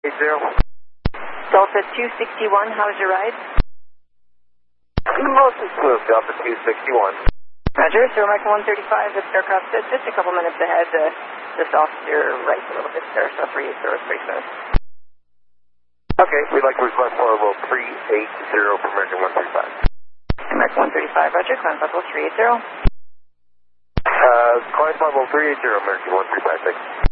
Delta 261, how's your ride? Mostly smooth, Delta 261. Roger, so American 135, this aircraft is just a couple minutes ahead, just off your right a little bit there, so 380 is pretty smooth. Okay, we'd like to request for level 380 for American 135. American 135, roger, climb level 380. Climb level 380, American 135, thanks.